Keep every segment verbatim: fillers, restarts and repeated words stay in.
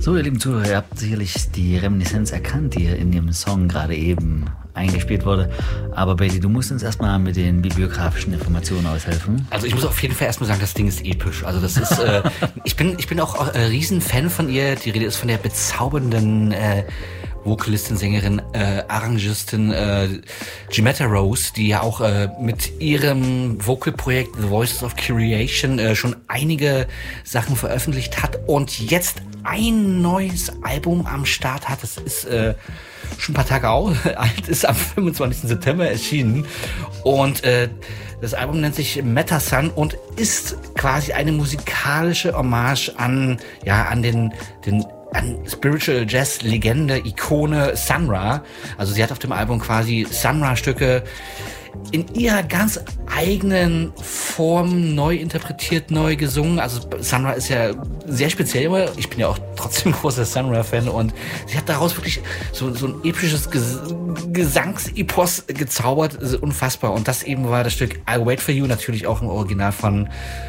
So, ihr lieben Zuhörer, ihr habt sicherlich die Reminiszenz erkannt, die in dem Song gerade eben eingespielt wurde. Aber Bailey, du musst uns erstmal mit den bibliografischen Informationen aushelfen. Also ich muss auf jeden Fall erstmal sagen, das Ding ist episch. Also das ist, äh, ich bin, ich bin auch äh, Riesenfan von ihr. Die Rede ist von der bezaubernden äh, Vokalistin, Sängerin, äh, Arrangistin äh, Jimetta Rose, die ja auch äh, mit ihrem Vocal-Projekt The Voices of Creation äh, schon einige Sachen veröffentlicht hat und jetzt ein neues Album am Start hat. Das ist äh, schon ein paar Tage alt, ist am fünfundzwanzigsten September erschienen und äh, das Album nennt sich Metasun und ist quasi eine musikalische Hommage an, ja, an den, den an Spiritual Jazz Legende, Ikone Sun Ra. Also sie hat auf dem Album quasi Sun Ra Stücke in ihrer ganz eigenen Form neu interpretiert, neu gesungen. Also Sun Ra ist ja sehr speziell immer. Ich bin ja auch trotzdem großer Sun Ra Fan und sie hat daraus wirklich so, so ein episches Ges- Gesangsepos gezaubert. Also unfassbar. Und das eben war das Stück I'll Wait For You, natürlich auch im Original von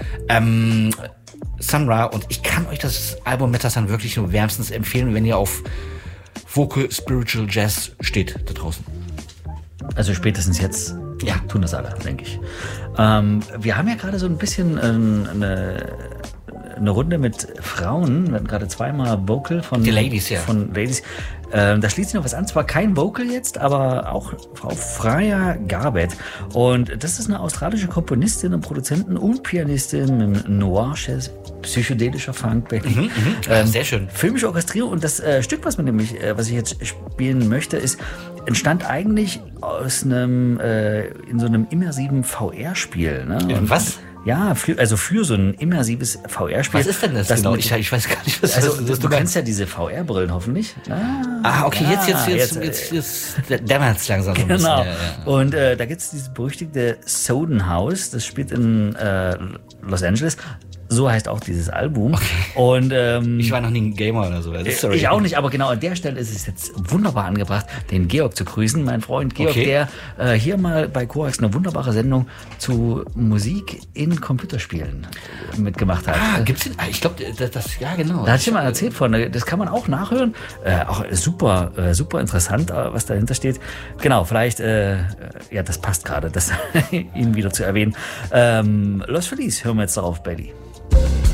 ähm, Sun Ra, und ich kann euch das Album Metasun wirklich nur wärmstens empfehlen, wenn ihr auf Vocal Spiritual Jazz steht da draußen. Also spätestens jetzt ja. tun das alle, denke ich. Ähm, wir haben ja gerade so ein bisschen äh, eine, eine Runde mit Frauen. Wir hatten gerade zweimal Vocal von Die Ladies, ja. Von Ladies. Ähm, da schließt sich noch was an. Zwar kein Vocal jetzt, aber auch Frau Freya Garbutt. Und das ist eine australische Komponistin und Produzentin und Pianistin mit Noir-Jazz, psychedelischer Funk, Baby. Mhm, mhm. Ähm, Sehr schön. Filmische Orchestrierung. Und das äh, Stück, was man nämlich, äh, was ich jetzt spielen möchte, ist entstand eigentlich aus einem äh, in so einem immersiven V R-Spiel. Ne? In was? Ja, für, also für so ein immersives V R-Spiel. Was ist denn das, das genau? Ich, ich weiß gar nicht, was also, das ist. Du, du kennst ja diese V R-Brillen hoffentlich. Ah, ah okay, ja, jetzt, jetzt, jetzt, jetzt, jetzt, jetzt dämmert es langsam so ein genau. bisschen. Ja, ja. Und äh, da gibt es dieses berüchtigte Soden House, das spielt in äh, Los Angeles. So heißt auch dieses Album. Okay. Und ähm, ich war noch nie ein Gamer oder so. Sorry. Ich auch nicht, aber genau an der Stelle ist es jetzt wunderbar angebracht, den Georg zu grüßen. Mein Freund Georg, okay. der äh, hier mal bei Korax eine wunderbare Sendung zu Musik in Computerspielen mitgemacht hat. Ah, gibt's den? Ich glaube, das, das, ja genau. Da hatte ich mal erzählt von, das kann man auch nachhören. Äh, auch super, äh, super interessant, äh, was dahinter steht. Genau, vielleicht, äh, ja, das passt gerade, das ihn wieder zu erwähnen. Ähm, Los Feliz, hören wir jetzt darauf, Bailey.